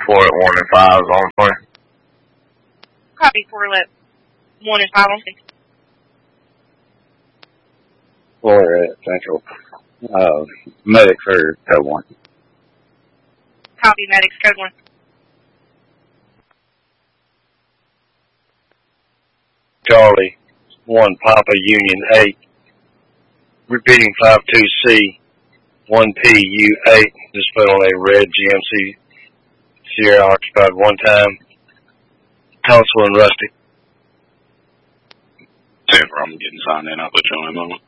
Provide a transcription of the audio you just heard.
Floyd 1 and 5 is on for you. Copy Floyd 1 and 5 on 6. Floyd at Central. Medics are code 1. Copy Medics, code 1. Charlie 1 Papa Union 8. Repeating 52C 1PU8. Just put on a red GMC Sierra occupied 1 time. Council and Rusty. Say if I'm getting signed in, I'll put you on a moment.